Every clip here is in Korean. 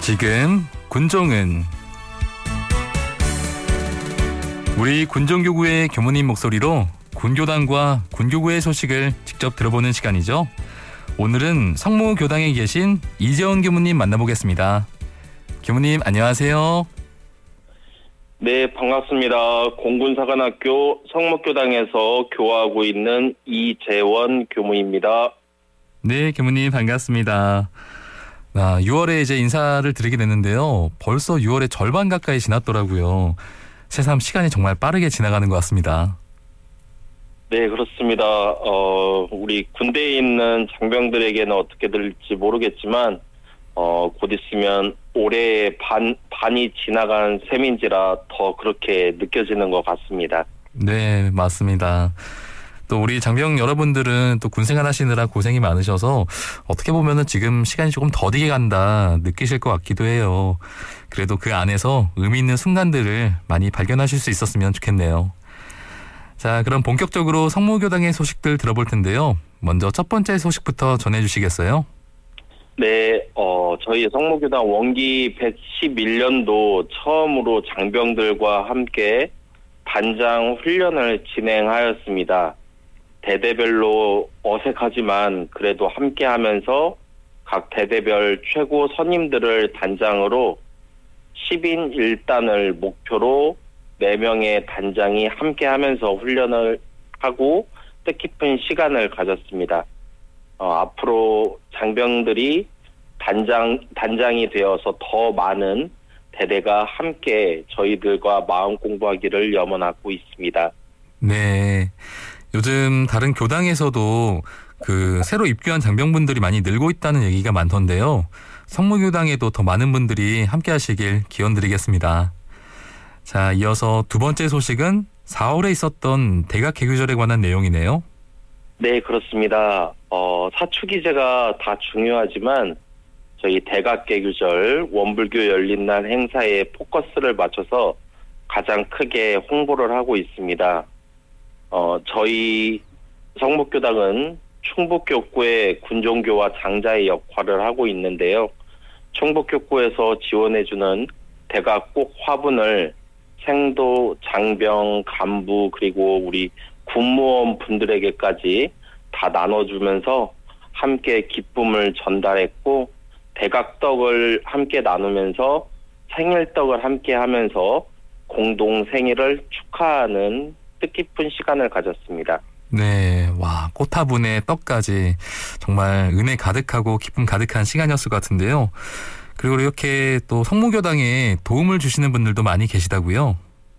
지금 군종은 우리 군종교구의 교무님 목소리로 군교당과 군교구의 소식을 직접 들어보는 시간이죠. 오늘은 성모교당에 계신 이재원 교무님 만나보겠습니다. 교무님 안녕하세요. 네, 반갑습니다. 공군사관학교 성모교당에서 교화하고 있는 이재원 교무입니다. 네, 교무님 반갑습니다. 6월에 이제 인사를 드리게 됐는데요. 벌써 6월의 절반 가까이 지났더라고요. 새삼 시간이 정말 빠르게 지나가는 것 같습니다. 네, 그렇습니다. 우리 군대에 있는 장병들에게는 어떻게 될지 모르겠지만 곧 있으면 올해의 반이 지나간 셈인지라 더 그렇게 느껴지는 것 같습니다. 네, 맞습니다. 또 우리 장병 여러분들은 또 군생활 하시느라 고생이 많으셔서 어떻게 보면은 지금 시간이 조금 더디게 간다 느끼실 것 같기도 해요. 그래도 그 안에서 의미 있는 순간들을 많이 발견하실 수 있었으면 좋겠네요. 자, 그럼 본격적으로 성모교당의 소식들 들어볼 텐데요. 먼저 첫 번째 소식부터 전해주시겠어요? 네, 저희 성모교당 원기 111년도 처음으로 장병들과 함께 단장 훈련을 진행하였습니다. 대대별로 어색하지만 그래도 함께 하면서 각 대대별 최고 선임들을 단장으로 10인 1단을 목표로 4명의 단장이 함께 하면서 훈련을 하고 뜻깊은 시간을 가졌습니다. 앞으로 장병들이 단장이 되어서 더 많은 대대가 함께 저희들과 마음 공부하기를 염원하고 있습니다. 네. 요즘 다른 교당에서도 새로 입교한 장병분들이 많이 늘고 있다는 얘기가 많던데요. 성모교당에도 더 많은 분들이 함께 하시길 기원드리겠습니다. 자, 이어서 두 번째 소식은 4월에 있었던 대각개교절에 관한 내용이네요. 네, 그렇습니다. 사축기제가 다 중요하지만 저희 대각개교절 원불교 열린 날 행사에 포커스를 맞춰서 가장 크게 홍보를 하고 있습니다. 저희 성모교당은 충북교구의 군종교와 장자의 역할을 하고 있는데요. 충북교구에서 지원해주는 대각 꼭 화분을 생도, 장병, 간부 그리고 우리 군무원 분들에게까지 다 나눠주면서 함께 기쁨을 전달했고 대각떡을 함께 나누면서 생일떡을 함께 하면서 공동 생일을 축하하는 뜻깊은 시간을 가졌습니다. 네, 와, 꽃화분에 떡까지 정말 은혜 가득하고 기쁨 가득한 시간이었을 것 같은데요. 그리고 이렇게 또 성모교당에 도움을 주시는 분들도 많이 계시다고요?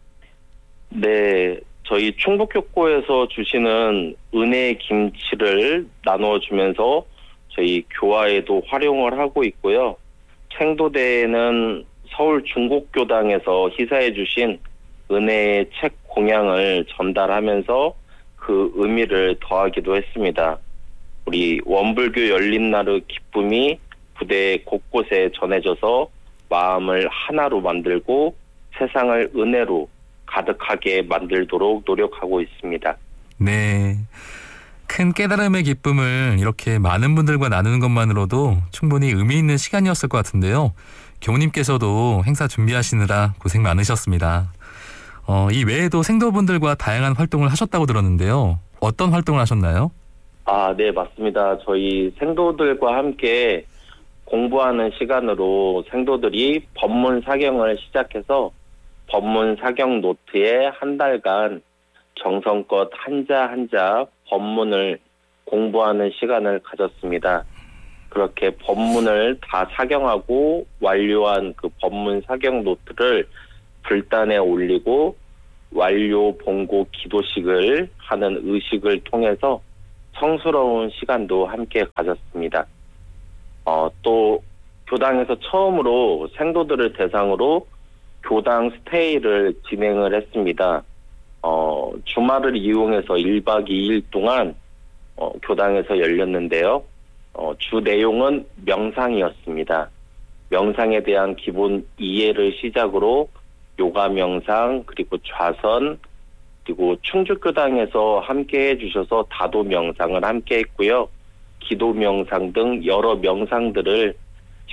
네, 저희 충북교구에서 주시는 은혜 김치를 나누어주면서 저희 교화에도 활용을 하고 있고요. 챙도대에는 서울 중국교당에서 희사해 주신 은혜의 책 공양을 전달하면서 그 의미를 더하기도 했습니다. 우리 원불교 열린 날의 기쁨이 부대 곳곳에 전해져서 마음을 하나로 만들고 세상을 은혜로 가득하게 만들도록 노력하고 있습니다. 네. 큰 깨달음의 기쁨을 이렇게 많은 분들과 나누는 것만으로도 충분히 의미 있는 시간이었을 것 같은데요. 교우님께서도 행사 준비하시느라 고생 많으셨습니다. 이 외에도 생도분들과 다양한 활동을 하셨다고 들었는데요. 어떤 활동을 하셨나요? 네, 맞습니다. 저희 생도들과 함께 공부하는 시간으로 생도들이 법문 사경을 시작해서 법문 사경 노트에 한 달간 정성껏 한자 한자 법문을 공부하는 시간을 가졌습니다. 그렇게 법문을 다 사경하고 완료한 그 법문 사경 노트를 불단에 올리고 완료 봉고 기도식을 하는 의식을 통해서 성스러운 시간도 함께 가졌습니다. 또 교당에서 처음으로 생도들을 대상으로 교당 스테이를 진행을 했습니다. 주말을 이용해서 1박 2일 동안 교당에서 열렸는데요. 주 내용은 명상이었습니다. 명상에 대한 기본 이해를 시작으로 요가 명상, 그리고 좌선, 그리고 충주교당에서 함께 해주셔서 다도 명상을 함께 했고요. 기도 명상 등 여러 명상들을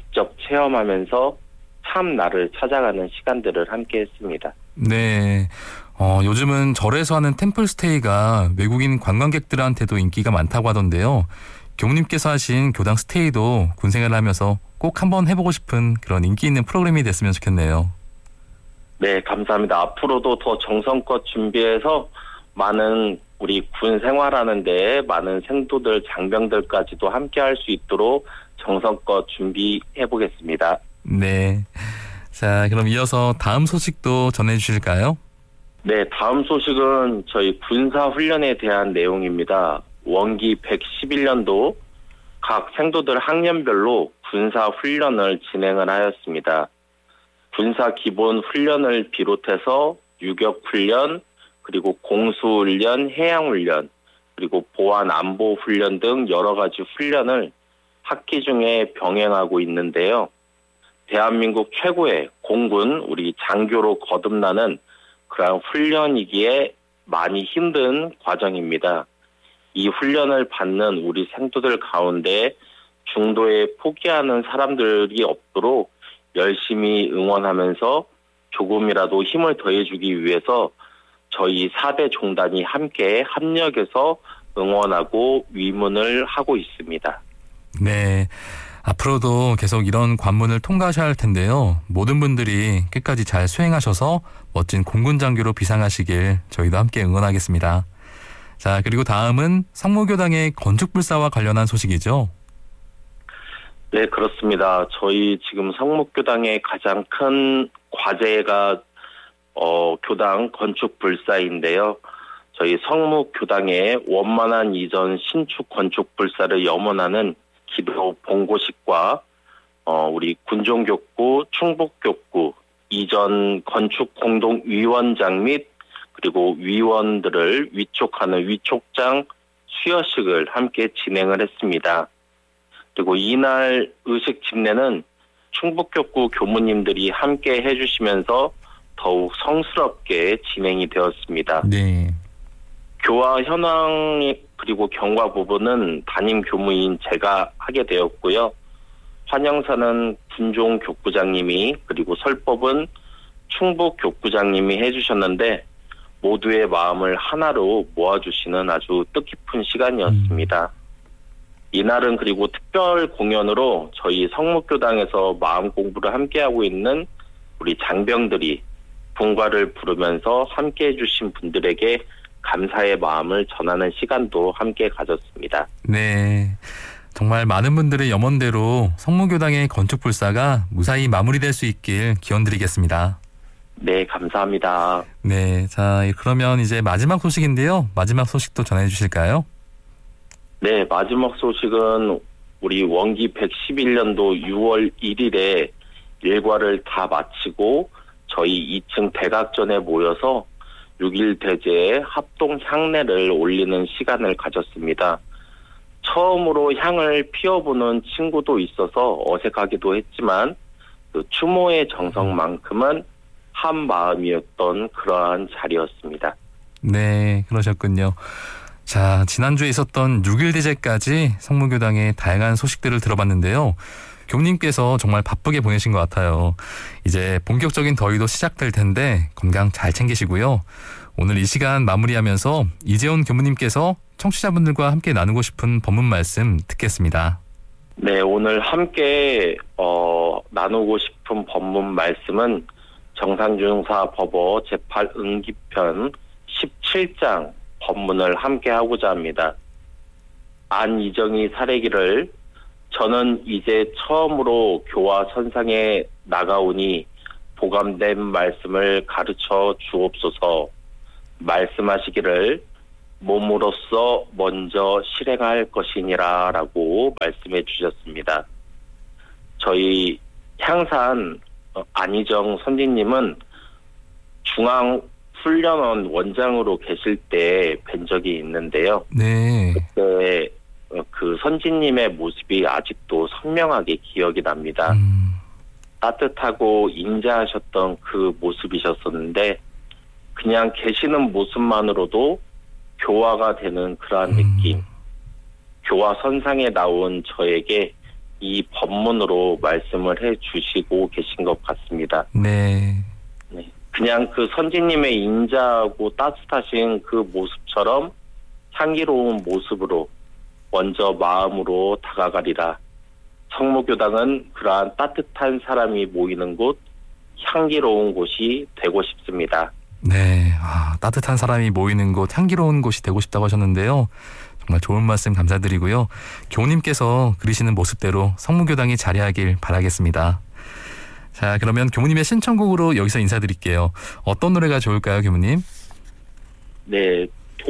직접 체험하면서 참 나를 찾아가는 시간들을 함께 했습니다. 네. 요즘은 절에서 하는 템플스테이가 외국인 관광객들한테도 인기가 많다고 하던데요. 교무님께서 하신 교당 스테이도 군생활을 하면서 꼭 한번 해보고 싶은 그런 인기 있는 프로그램이 됐으면 좋겠네요. 네, 감사합니다. 앞으로도 더 정성껏 준비해서 많은 우리 군 생활하는데 많은 생도들, 장병들까지도 함께 할 수 있도록 정성껏 준비해 보겠습니다. 네. 자, 그럼 이어서 다음 소식도 전해주실까요? 네, 다음 소식은 저희 군사훈련에 대한 내용입니다. 원기 111년도 각 생도들 학년별로 군사훈련을 진행을 하였습니다. 군사기본훈련을 비롯해서 유격훈련, 그리고 공수훈련, 해양훈련, 그리고 보안안보훈련 등 여러 가지 훈련을 학기 중에 병행하고 있는데요. 대한민국 최고의 공군, 우리 장교로 거듭나는 그러한 훈련이기에 많이 힘든 과정입니다. 이 훈련을 받는 우리 생도들 가운데 중도에 포기하는 사람들이 없도록 열심히 응원하면서 조금이라도 힘을 더해주기 위해서 저희 4대 종단이 함께 합력해서 응원하고 위문을 하고 있습니다. 네. 앞으로도 계속 이런 관문을 통과하셔야 할 텐데요. 모든 분들이 끝까지 잘 수행하셔서 멋진 공군 장교로 비상하시길 저희도 함께 응원하겠습니다. 자, 그리고 다음은 성모교당의 건축불사와 관련한 소식이죠. 네, 그렇습니다. 저희 지금 성목교당의 가장 큰 과제가 교당 건축불사인데요. 저희 성목교당의 원만한 이전 신축 건축불사를 염원하는 기도 봉고식과 우리 군종교구, 충북교구 이전 건축공동위원장 및 그리고 위원들을 위촉하는 위촉장 수여식을 함께 진행을 했습니다. 그리고 이날 의식 집례는 충북교구 교무님들이 함께 해주시면서 더욱 성스럽게 진행이 되었습니다. 네. 교화 현황 그리고 경과 부분은 담임 교무인 제가 하게 되었고요. 환영사는 군종 교구장님이 그리고 설법은 충북 교구장님이 해주셨는데 모두의 마음을 하나로 모아주시는 아주 뜻깊은 시간이었습니다. 이날은 그리고 특별 공연으로 저희 성목교당에서 마음 공부를 함께하고 있는 우리 장병들이 분과를 부르면서 함께해 주신 분들에게 감사의 마음을 전하는 시간도 함께 가졌습니다. 네. 정말 많은 분들의 염원대로 성모교당의 건축불사가 무사히 마무리될 수 있길 기원드리겠습니다. 네, 감사합니다. 네. 자, 그러면 이제 마지막 소식인데요. 마지막 소식도 전해 주실까요? 네, 마지막 소식은 우리 원기 111년도 6월 1일에 일과를 다 마치고 저희 2층 대각전에 모여서 6.1 대제의 합동 향례를 올리는 시간을 가졌습니다. 처음으로 향을 피워보는 친구도 있어서 어색하기도 했지만 그 추모의 정성만큼은 한 마음이었던 그러한 자리였습니다. 네, 그러셨군요. 자, 지난주에 있었던 6.1 대제까지 성모교당의 다양한 소식들을 들어봤는데요. 교무님께서 정말 바쁘게 보내신 것 같아요. 이제 본격적인 더위도 시작될 텐데 건강 잘 챙기시고요. 오늘 이 시간 마무리하면서 이재훈 교무님께서 청취자분들과 함께 나누고 싶은 법문 말씀 듣겠습니다. 네, 오늘 함께 나누고 싶은 법문 말씀은 정상중사 법어 제8응기편 17장 법문을 함께 하고자 합니다. 안이정이 사례기를 저는 이제 처음으로 교화 선상에 나가오니 보감된 말씀을 가르쳐 주옵소서. 말씀하시기를 몸으로써 먼저 실행할 것이니라 라고 말씀해 주셨습니다. 저희 향산 안희정 선지님은 중앙훈련원 원장으로 계실 때 뵌 적이 있는데요. 네. 그때 그 선지님의 모습이 아직도 선명하게 기억이 납니다. 따뜻하고 인자하셨던 그 모습이셨었는데 그냥 계시는 모습만으로도 교화가 되는 그러한 느낌. 교화 선상에 나온 저에게 이 법문으로 말씀을 해 주시고 계신 것 같습니다. 네. 네. 그냥 그 선지님의 인자하고 따뜻하신 그 모습처럼 향기로운 모습으로 먼저 마음으로 다가가리라. 성모교당은 그러한 따뜻한 사람이 모이는 곳, 향기로운 곳이 되고 싶습니다. 네. 따뜻한 사람이 모이는 곳, 향기로운 곳이 되고 싶다고 하셨는데요. 정말 좋은 말씀 감사드리고요. 교우님께서 그리시는 모습대로 성모교당이 자리하길 바라겠습니다. 자, 그러면 교무님의 신청곡으로 여기서 인사드릴게요. 어떤 노래가 좋을까요, 교무님? 네,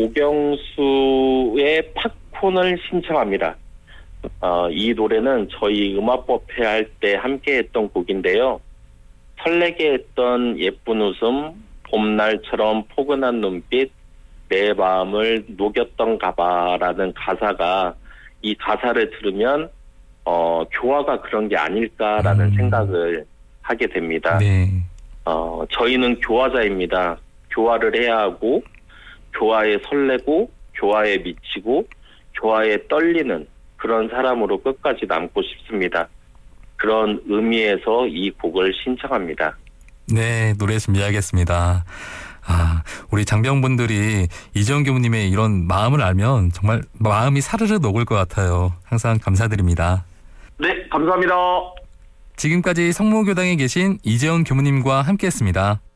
도경수의 팝콘을 신청합니다. 이 노래는 저희 음악법회 할 때 함께 했던 곡인데요. 설레게 했던 예쁜 웃음, 봄날처럼 포근한 눈빛, 내 마음을 녹였던가 봐라는 가사가, 이 가사를 들으면 교화가 그런 게 아닐까라는 생각을 하게 됩니다. 네. 저희는 교화자입니다. 교화를 해야 하고, 교화에 설레고, 교화에 미치고, 교화에 떨리는 그런 사람으로 끝까지 남고 싶습니다. 그런 의미에서 이 곡을 신청합니다. 네, 노래 준비하겠습니다. 우리 장병분들이 이재원 교무님의 이런 마음을 알면 정말 마음이 사르르 녹을 것 같아요. 항상 감사드립니다. 네, 감사합니다. 지금까지 성모교당에 계신 이재원 교무님과 함께했습니다.